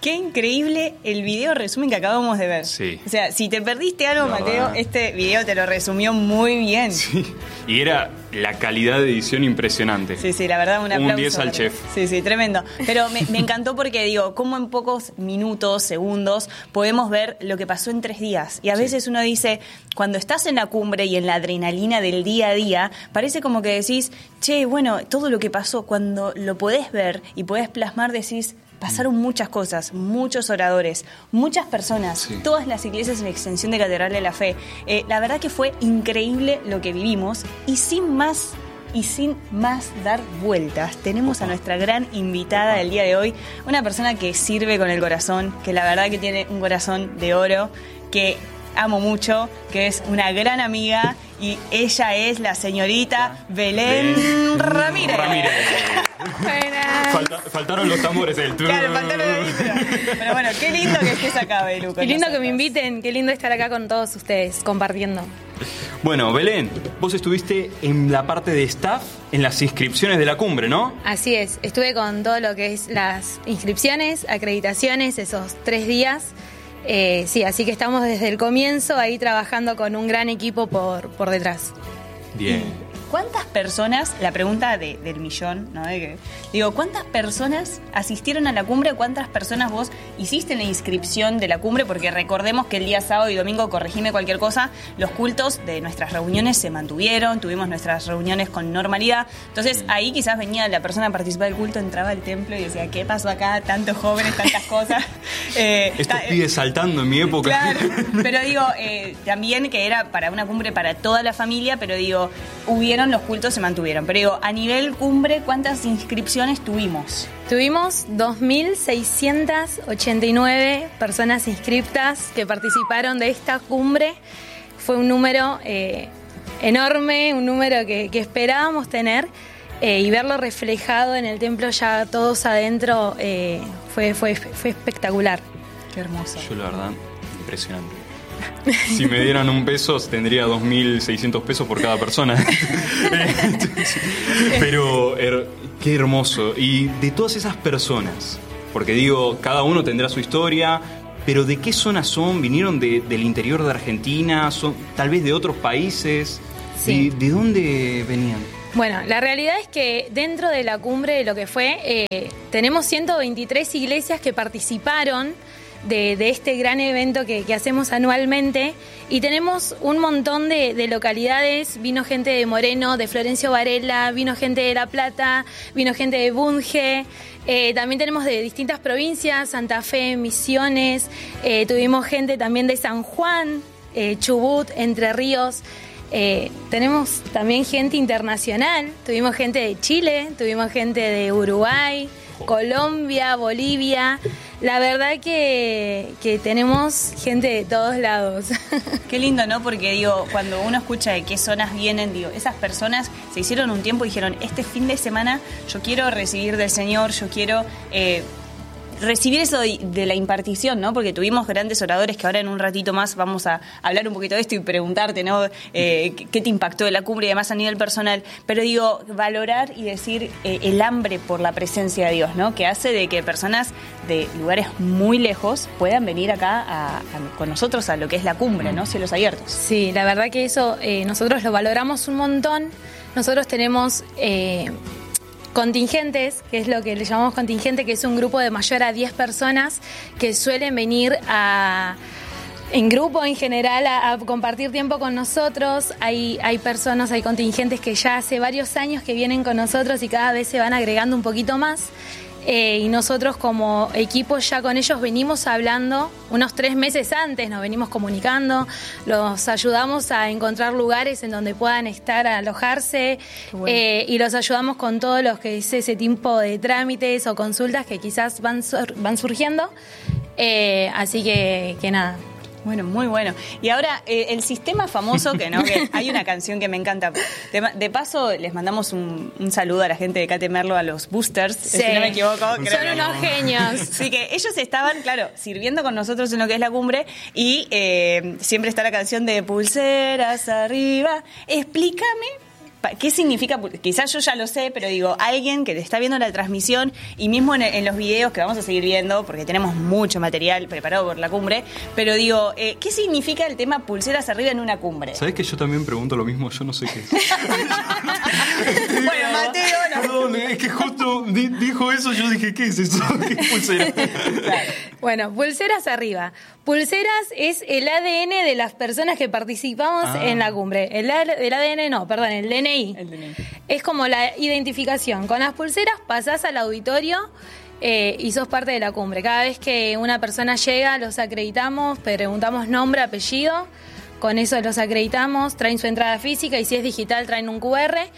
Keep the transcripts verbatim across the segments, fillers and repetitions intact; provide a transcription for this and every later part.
Qué increíble el video resumen que acabamos de ver. Sí. O sea, si te perdiste algo, La Mateo, verdad. este video te lo resumió muy bien. Sí. Y era la calidad de edición impresionante. Sí, sí, la verdad, un aplauso. Un diez al para- chef. Sí, sí, tremendo. Pero me, me encantó porque, digo, cómo en pocos minutos, segundos, podemos ver lo que pasó en tres días. Y a Sí. veces uno dice, cuando estás en la cumbre y en la adrenalina del día a día, parece como que decís, che, bueno, todo lo que pasó, cuando lo podés ver y podés plasmar, decís, pasaron muchas cosas, muchos oradores, muchas personas, Sí. todas las iglesias en extensión de Catedral de la Fe. Eh, la verdad que fue increíble lo que vivimos y sin más y sin más dar vueltas, tenemos a nuestra gran invitada del día de hoy, una persona que sirve con el corazón, que la verdad que tiene un corazón de oro, que amo mucho, que es una gran amiga y ella es la señorita Belén Belén Ramírez. Ramírez. Buenas. Falta- faltaron los tambores. El Claro, faltaron los títulos. Pero bueno, qué lindo que estés acá, Belu. con Qué lindo que nosotros. me inviten, qué lindo estar acá con todos ustedes compartiendo. Bueno, Belén, vos estuviste en la parte de staff en las inscripciones de la cumbre, ¿no? Así es, estuve con todo lo que es las inscripciones, acreditaciones, esos tres días. Eh, sí, así que estamos desde el comienzo ahí trabajando con un gran equipo por, por detrás. Bien. ¿Cuántas personas, la pregunta de- del millón, ¿no? De que, digo, ¿cuántas personas asistieron a la cumbre? ¿Cuántas personas vos hiciste la inscripción de la cumbre? Porque recordemos que el día sábado y domingo, corregime cualquier cosa, los cultos de nuestras reuniones se mantuvieron, tuvimos nuestras reuniones con normalidad. Entonces ahí quizás venía la persona a participar del culto, entraba al templo y decía, ¿qué pasó acá? Tantos jóvenes, tantas cosas. Eh, Estos ta- pibes saltando en mi época. Claro, pero digo, eh, también que era para una cumbre para toda la familia, pero digo, hubieron los cultos, se mantuvieron. Pero digo, a nivel cumbre, ¿cuántas inscripciones tuvimos? Tuvimos dos mil seiscientas ochenta y nueve personas inscriptas que participaron de esta cumbre. Fue un número eh, enorme, un número que, que esperábamos tener eh, y verlo reflejado en el templo ya todos adentro eh, fue, fue, fue espectacular. Qué hermoso. Yo la verdad, impresionante. Si me dieran un peso, tendría dos mil seiscientos pesos por cada persona. Pero her- qué hermoso. Y de todas esas personas, porque digo, cada uno tendrá su historia, pero ¿de qué zona son? ¿Vinieron de- del interior de Argentina? ¿Son tal vez de otros países? Sí. ¿De, de dónde venían? Bueno, la realidad es que dentro de la cumbre de lo que fue, eh, tenemos ciento veintitrés iglesias que participaron de, de este gran evento que, que hacemos anualmente y tenemos un montón de, de localidades. Vino gente de Moreno, de Florencio Varela, vino gente de La Plata, vino gente de Bunge. Eh, también tenemos de distintas provincias, Santa Fe, Misiones, eh, tuvimos gente también de San Juan, eh, Chubut, Entre Ríos. Eh, tenemos también gente internacional, tuvimos gente de Chile, tuvimos gente de Uruguay, Colombia, Bolivia. La verdad que, que tenemos gente de todos lados. Qué lindo, ¿no? Porque digo, cuando uno escucha de qué zonas vienen, digo, esas personas se hicieron un tiempo y dijeron, este fin de semana yo quiero recibir del Señor, yo quiero eh, recibir eso de, de la impartición, ¿no? Porque tuvimos grandes oradores que ahora en un ratito más vamos a hablar un poquito de esto y preguntarte, ¿no? Eh, ¿Qué te impactó de la cumbre y además a nivel personal? Pero digo, valorar y decir eh, el hambre por la presencia de Dios, ¿no? Que hace de que personas de lugares muy lejos puedan venir acá a, a, con nosotros a lo que es la cumbre, ¿no? Cielos abiertos. Sí, la verdad que eso eh, nosotros lo valoramos un montón. Nosotros tenemos eh, contingentes, que es lo que le llamamos contingente, que es un grupo de mayor a diez personas que suelen venir a... en grupo en general a, a compartir tiempo con nosotros. Hay, hay personas, hay contingentes que ya hace varios años que vienen con nosotros y cada vez se van agregando un poquito más. Eh, y nosotros como equipo ya con ellos venimos hablando unos tres meses antes, nos venimos comunicando, los ayudamos a encontrar lugares en donde puedan estar, a alojarse, bueno. eh, y los ayudamos con todos los que es ese tipo de trámites o consultas que quizás van, sur- van surgiendo. Eh, así que, que nada. Bueno, muy bueno. Y ahora, eh, el sistema famoso, que no, que hay una canción que me encanta. De, de paso, les mandamos un, un saludo a la gente de Cate Merlo, a los boosters, Sí. si no me equivoco. Son creo. unos genios. Sí, que ellos estaban, claro, sirviendo con nosotros en lo que es la cumbre y eh, siempre está la canción de Pulseras Arriba. Explícame, ¿qué significa? Quizás yo ya lo sé, pero digo, alguien que te está viendo la transmisión y mismo en, en los videos que vamos a seguir viendo, porque tenemos mucho material preparado por la cumbre, pero digo, eh, ¿qué significa el tema pulseras arriba en una cumbre? ¿Sabés que yo también pregunto lo mismo? Yo no sé qué es. Bueno, Mateo, no. Perdón, es que justo di- dijo eso, yo dije, ¿qué es eso? ¿Qué es pulsera? Claro. Bueno, pulseras arriba. Pulseras es el A D N de las personas que participamos Ah. en la cumbre. El, A- el A D N no, perdón, el D N I. El D N I. Es como la identificación. Con las pulseras pasás al auditorio eh, y sos parte de la cumbre. Cada vez que una persona llega, los acreditamos, preguntamos nombre, apellido. Con eso los acreditamos, traen su entrada física y si es digital traen un Q R.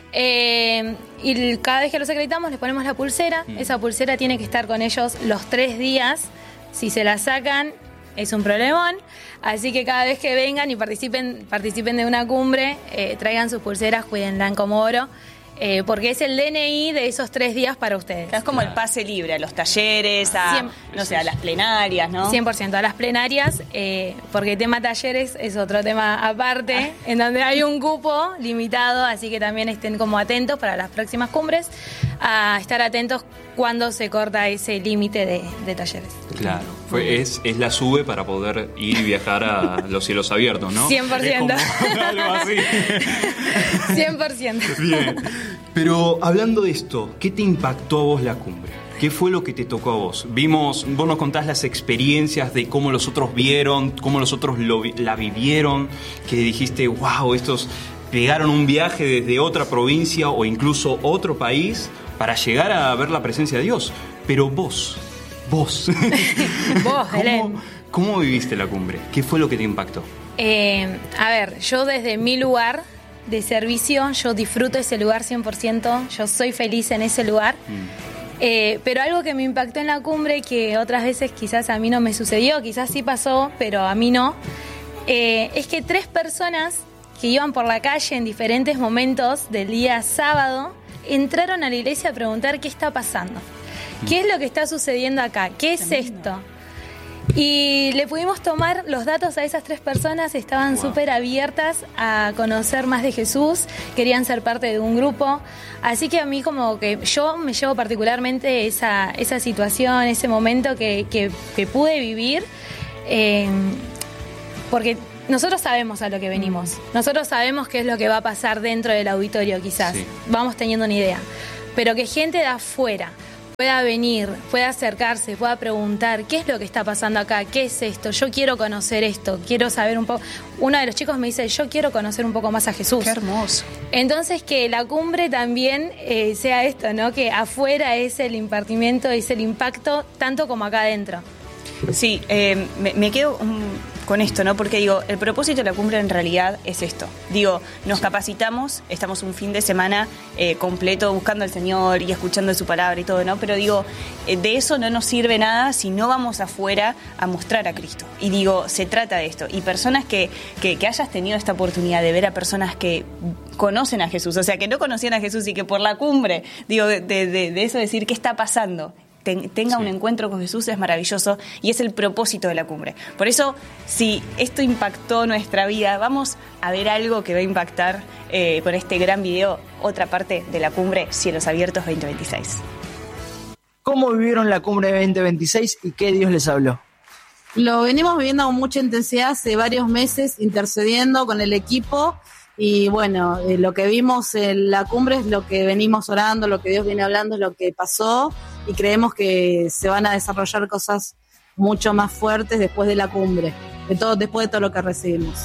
Eh, y cada vez que los acreditamos les ponemos la pulsera. Mm. Esa pulsera tiene que estar con ellos los tres días. Si se la sacan es un problemón. Así que cada vez que vengan y participen, participen de una cumbre, eh, traigan sus pulseras, cuídenla como oro. Eh, porque es el D N I de esos tres días para ustedes. Es como el pase libre a los talleres, a, Cien- no sé, a las plenarias, ¿no? cien por ciento a las plenarias, eh, porque el tema talleres es otro tema aparte, en donde hay un cupo limitado, así que también estén como atentos para las próximas cumbres, a estar atentos cuando se corta ese límite de, de talleres. Claro, fue, es, es la sube para poder ir y viajar a los cielos abiertos, ¿no? cien por ciento. Es como algo así. cien por ciento. Bien. Pero hablando de esto, ¿qué te impactó a vos la cumbre? ¿Qué fue lo que te tocó a vos? Vimos, vos nos contás las experiencias de cómo los otros vieron, cómo los otros lo, la vivieron, que dijiste, wow, estos pegaron un viaje desde otra provincia o incluso otro país para llegar a ver la presencia de Dios. Pero vos, vos, Vos, Belén. ¿cómo, ¿cómo viviste la cumbre? ¿Qué fue lo que te impactó? Eh, a ver, yo desde mi lugar de servicio, yo disfruto ese lugar cien por ciento, yo soy feliz en ese lugar. Mm. Eh, pero algo que me impactó en la cumbre, que otras veces quizás a mí no me sucedió, quizás sí pasó, pero a mí no, eh, es que tres personas que iban por la calle en diferentes momentos del día sábado entraron a la iglesia a preguntar qué está pasando, qué es lo que está sucediendo acá, qué es esto. Y le pudimos tomar los datos a esas tres personas, estaban Wow. súper abiertas a conocer más de Jesús, querían ser parte de un grupo, así que a mí como que yo me llevo particularmente esa, esa situación, ese momento que, que, que pude vivir, eh, porque nosotros sabemos a lo que venimos, nosotros sabemos qué es lo que va a pasar dentro del auditorio quizás, Sí. vamos teniendo una idea, pero que gente de afuera pueda venir, pueda acercarse, pueda preguntar qué es lo que está pasando acá, qué es esto, yo quiero conocer esto, quiero saber un poco. Uno de los chicos me dice, yo quiero conocer un poco más a Jesús. Qué hermoso. Entonces que la cumbre también eh, sea esto, ¿no? Que afuera es el impartimiento, es el impacto, tanto como acá adentro. Sí, eh, me, me quedo um, con esto, ¿no? Porque digo, el propósito de la cumbre en realidad es esto. Digo, nos capacitamos, estamos un fin de semana eh, completo buscando al Señor y escuchando su palabra y todo, ¿no? Pero digo, eh, de eso no nos sirve nada si no vamos afuera a mostrar a Cristo. Y digo, se trata de esto. Y personas que, que, que hayas tenido esta oportunidad de ver a personas que conocen a Jesús, o sea, que no conocían a Jesús y que por la cumbre, digo, de, de, de eso decir qué está pasando, tenga Sí. un encuentro con Jesús es maravilloso y es el propósito de la cumbre. Por eso, si esto impactó nuestra vida, vamos a ver algo que va a impactar eh, con este gran video, otra parte de la cumbre Cielos Abiertos veinte veintiséis. ¿Cómo vivieron la cumbre veinte veintiséis y qué Dios les habló? Lo venimos viviendo con mucha intensidad hace varios meses, intercediendo con el equipo. Y bueno, eh, lo que vimos en la cumbre es lo que venimos orando, lo que Dios viene hablando es lo que pasó y creemos que se van a desarrollar cosas mucho más fuertes después de la cumbre, de todo, después de todo lo que recibimos.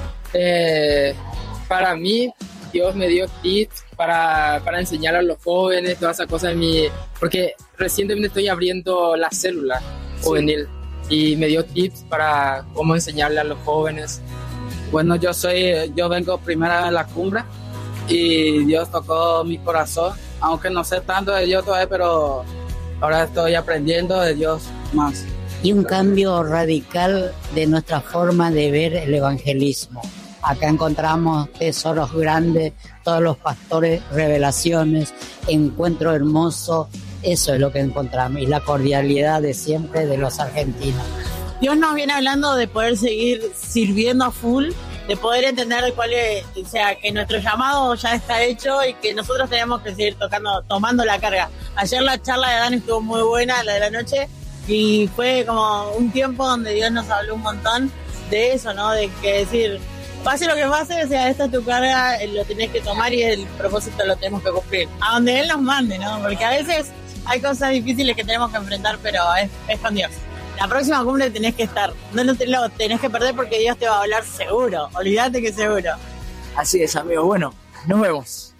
Eh, para mí, Dios me dio tips para, para enseñar a los jóvenes, todas esas cosas, en mi, porque recientemente estoy abriendo la célula juvenil y me dio tips para cómo enseñarle a los jóvenes. Bueno, yo soy, yo vengo primera de la cumbre y Dios tocó mi corazón, aunque no sé tanto de Dios todavía, pero ahora estoy aprendiendo de Dios más. Y un cambio radical de nuestra forma de ver el evangelismo. Acá encontramos tesoros grandes, todos los pastores, revelaciones, encuentro hermoso, eso es lo que encontramos, y la cordialidad de siempre de los argentinos. Dios nos viene hablando de poder seguir sirviendo a full de poder entender de cuál es, o sea, que nuestro llamado ya está hecho y que nosotros tenemos que seguir tocando, tomando la carga. Ayer la charla de Dan estuvo muy buena, la de la noche, y fue como un tiempo donde Dios nos habló un montón de eso, ¿no? De que decir, pase lo que pase, o sea, esta es tu carga, lo tenés que tomar y el propósito lo tenemos que cumplir. A donde Él nos mande, ¿no? Porque a veces hay cosas difíciles que tenemos que enfrentar, pero es, es con Dios. La próxima cumbre tenés que estar, no, no te lo tenés que perder porque Dios te va a hablar seguro, olvídate que seguro. Así es, amigos. Bueno, nos vemos.